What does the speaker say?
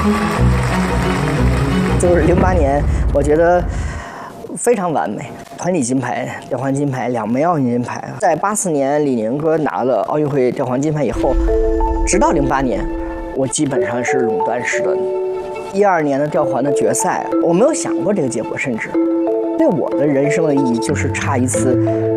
就是08年，我觉得非常完美，团体金牌、吊环金牌2枚奥运金牌。在84年李宁哥拿了奥运会吊环金牌以后，直到08年，我基本上是垄断式的。12年的吊环的决赛，我没有想过这个结果，甚至对我的人生的意义就是差一次